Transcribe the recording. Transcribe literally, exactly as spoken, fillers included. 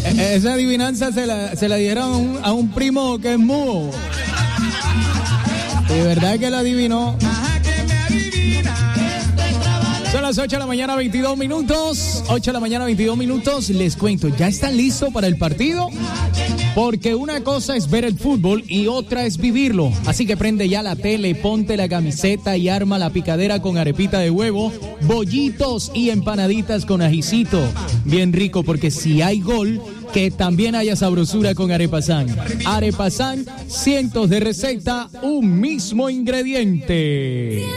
Esa adivinanza se la, se la dieron a un, a un primo que es mudo. De verdad que la adivinó. Son las ocho de la mañana, veintidós minutos. ocho de la mañana, veintidós minutos. Les cuento, ¿ya están listos para el partido? Porque una cosa es ver el fútbol y otra es vivirlo. Así que prende ya la tele, ponte la camiseta y arma la picadera con arepita de huevo, bollitos y empanaditas con ajicito. Bien rico, porque si hay gol, que también haya sabrosura con Arepasán. Arepasán, cientos de recetas, un mismo ingrediente.